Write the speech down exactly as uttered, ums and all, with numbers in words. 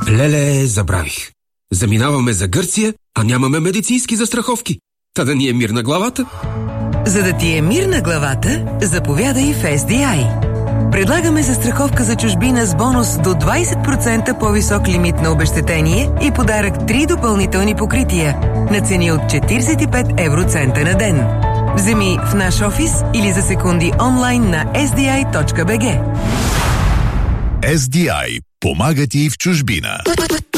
Леле, забравих. Заминаваме за Гърция, а нямаме медицински застраховки. Та да ни е мир на главата. За да ти е мир на главата, заповядай в Ес Ди Ай. Предлагаме застраховка за чужбина с бонус до двайсет процента по-висок лимит на обезщетение и подарък три допълнителни покрития на цени от четирийсет и пет евроцента на ден. Вземи в наш офис или за секунди онлайн на ес ди ай точка би джи. Ес Ди Ай помага ти в чужбина.